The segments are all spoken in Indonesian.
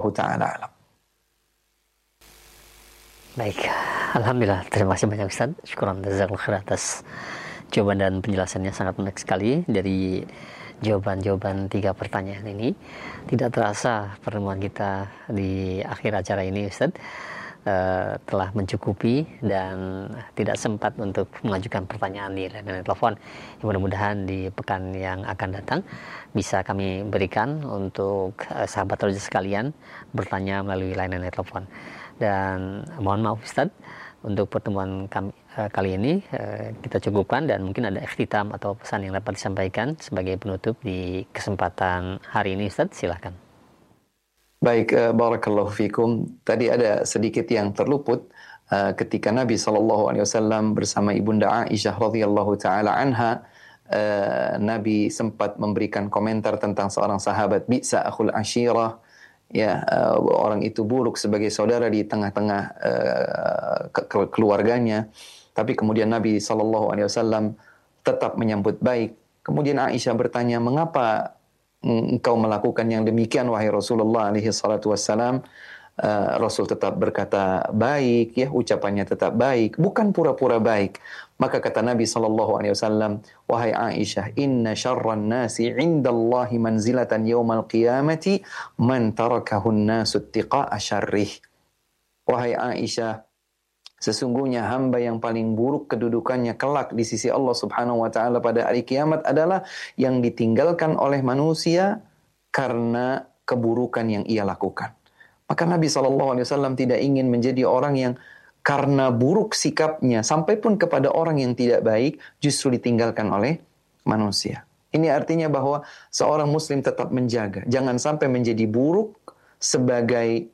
taala alam. Baik, alhamdulillah, terima kasih banyak Ustaz. Syukran jazakallahu khair atas jawaban dan penjelasannya, sangat menarik sekali. Dari jawaban-jawaban 3 pertanyaan ini, tidak terasa pertemuan kita di akhir acara ini Ustaz telah mencukupi dan tidak sempat untuk mengajukan pertanyaan di layanan telepon. Mudah-mudahan di pekan yang akan datang bisa kami berikan untuk sahabat Roja sekalian bertanya melalui layanan telepon. Dan mohon maaf Ustaz, untuk pertemuan kali ini kita cukupkan, dan mungkin ada ikhtitam atau pesan yang dapat disampaikan sebagai penutup di kesempatan hari ini Ustaz, silakan. Baik, barakallahu fikum. Tadi ada sedikit yang terluput ketika Nabi SAW bersama Ibunda Aisyah radhiyallahu taala anha, Nabi sempat memberikan komentar tentang seorang sahabat, bi'sa akhul ashirah, ya, orang itu buruk sebagai saudara di tengah-tengah keluarganya. Tapi kemudian Nabi SAW tetap menyambut baik. Kemudian Aisyah bertanya, mengapa engkau melakukan yang demikian wahai Rasulullah alaihi salatu wassalam? Rasul tetap berkata baik, ya, ucapannya tetap baik, bukan pura-pura baik. Maka kata Nabi SAW, wahai Aisyah, inna syarran nasi indallahi manzilatan yawmal qiyamati man tarakahun nasu tiqa'a syarrih. Wahai Aisyah, sesungguhnya hamba yang paling buruk kedudukannya kelak di sisi Allah Subhanahu wa taala pada hari kiamat adalah yang ditinggalkan oleh manusia karena keburukan yang ia lakukan. Maka Nabi SAW tidak ingin menjadi orang yang karena buruk sikapnya sampai pun kepada orang yang tidak baik justru ditinggalkan oleh manusia. Ini artinya bahwa seorang muslim tetap menjaga, jangan sampai menjadi buruk sebagai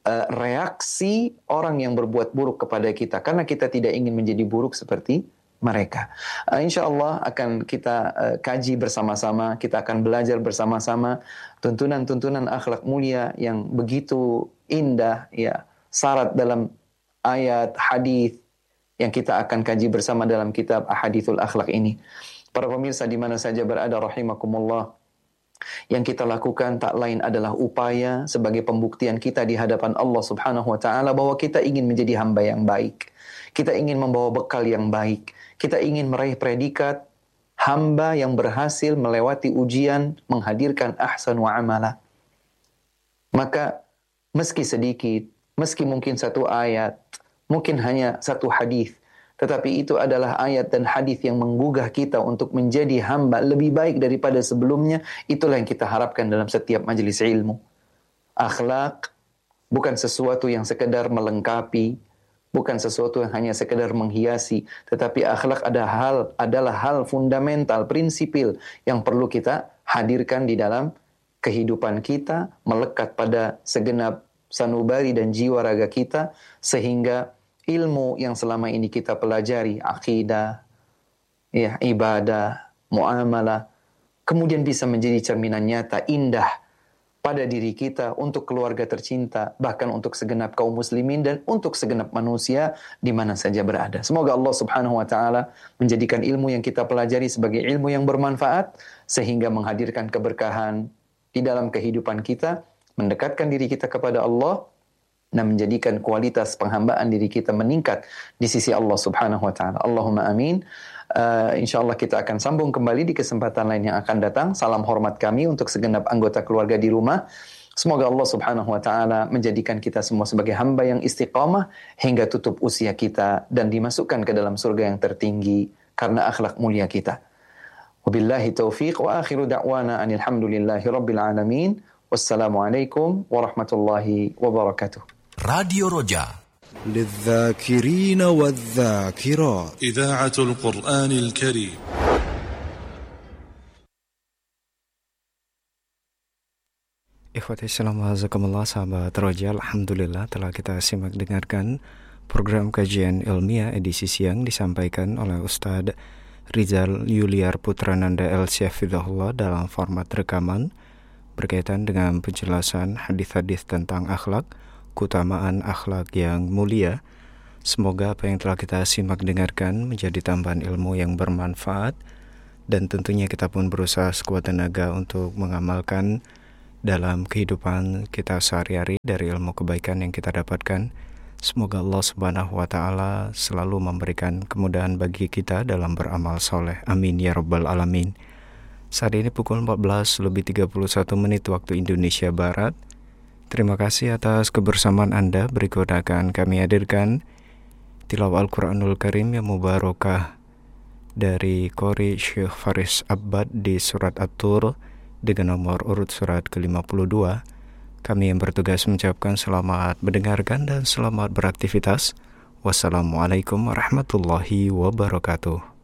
reaksi orang yang berbuat buruk kepada kita, karena kita tidak ingin menjadi buruk seperti mereka. Insya Allah akan kita kaji bersama-sama, kita akan belajar bersama-sama tuntunan-tuntunan akhlak mulia yang begitu indah, ya, syarat dalam ayat hadis yang kita akan kaji bersama dalam kitab Ahadithul Akhlak ini. Para pemirsa di mana saja berada rahimakumullah, yang kita lakukan tak lain adalah upaya sebagai pembuktian kita di hadapan Allah Subhanahu wa taala bahwa kita ingin menjadi hamba yang baik. Kita ingin membawa bekal yang baik. Kita ingin meraih predikat hamba yang berhasil melewati ujian menghadirkan ahsan wa amala. Maka meski sedikit, meski mungkin satu ayat, mungkin hanya satu hadis, tetapi itu adalah ayat dan hadis yang menggugah kita untuk menjadi hamba lebih baik daripada sebelumnya. Itulah yang kita harapkan dalam setiap majelis ilmu. Akhlak bukan sesuatu yang sekedar melengkapi, bukan sesuatu yang hanya sekedar menghiasi, tetapi akhlak adalah hal fundamental, prinsipil yang perlu kita hadirkan di dalam kehidupan kita, melekat pada segenap sanubari dan jiwa raga kita, sehingga ilmu yang selama ini kita pelajari, akidah, ya, ibadah, muamalah, kemudian bisa menjadi cerminan nyata, indah pada diri kita, untuk keluarga tercinta, bahkan untuk segenap kaum muslimin dan untuk segenap manusia di mana saja berada. Semoga Allah Subhanahu wa taala menjadikan ilmu yang kita pelajari sebagai ilmu yang bermanfaat sehingga menghadirkan keberkahan di dalam kehidupan kita, mendekatkan diri kita kepada Allah dan menjadikan kualitas penghambaan diri kita meningkat di sisi Allah Subhanahu wa taala. Allahumma amin. InsyaAllah kita akan sambung kembali di kesempatan lain yang akan datang. Salam hormat kami untuk segenap anggota keluarga di rumah. Semoga Allah Subhanahu wa taala menjadikan kita semua sebagai hamba yang istiqamah hingga tutup usia kita dan dimasukkan ke dalam surga yang tertinggi karena akhlak mulia kita. Wabillahi taufiq wa akhiru da'wana anil hamdulillahi rabbil alamin. Wassalamualaikum warahmatullahi wabarakatuh. Radio Roja للذاكرين والذاكرات إذاعة القرآن الكريم. Ikhwati salam wa jazakumullah, sahabat Roja, alhamdulillah telah kita simak dengarkan program kajian ilmiah edisi siang disampaikan oleh Ustadz Rizal Yuliar Putrananda LC-Hafidhahullah dalam format rekaman berkaitan dengan penjelasan hadis-hadis tentang akhlak, keutamaan akhlak yang mulia. Semoga apa yang telah kita simak dengarkan menjadi tambahan ilmu yang bermanfaat, dan tentunya kita pun berusaha sekuat tenaga untuk mengamalkan dalam kehidupan kita sehari-hari dari ilmu kebaikan yang kita dapatkan. Semoga Allah Subhanahu wa Ta'ala selalu memberikan kemudahan bagi kita dalam beramal soleh. Amin ya Rabbal Alamin. Saat ini pukul 14:31 waktu Indonesia Barat. Terima kasih atas kebersamaan Anda. Berikut akan kami hadirkan tilawah Al-Quranul Karim yang mubarakah dari Qori Syekh Faris Abbad di surat At-Tur dengan nomor urut surat ke-52. Kami yang bertugas mengucapkan selamat mendengarkan dan selamat beraktivitas. Wassalamualaikum warahmatullahi wabarakatuh.